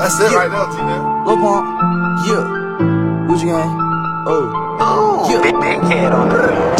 That's it right there, T-Man. Lil Pump, yeah. Gucci Gang, oh, yeah. Big cat on it.